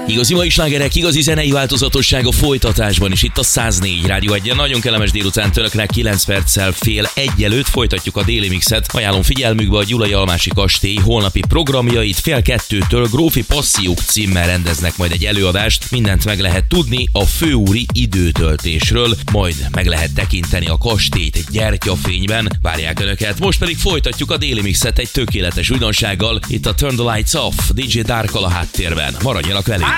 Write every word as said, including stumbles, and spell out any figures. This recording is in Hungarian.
Igazi mai slágerek, igazi zenei változatosság a folytatásban is. Itt a száz négy Rádió Egyen. Nagyon kellemes délután önöknek, kilenc perccel fél egy előtt folytatjuk a déli mixet. Ajánlom figyelmükbe a Gyulai Almási Kastély holnapi programjait. Fél kettőtől Grófi Passziók címmel rendeznek majd egy előadást. Mindent meg lehet tudni a főúri időtöltésről, majd meg lehet tekinteni a kastélyt egy gyertyafényben. Várják önöket. Most pedig folytatjuk a déli mixet egy tökéletes újdonsággal. Itt a Turn the Lights Off, dé dzsé Darkkal a háttérben. Maradjanak velünk!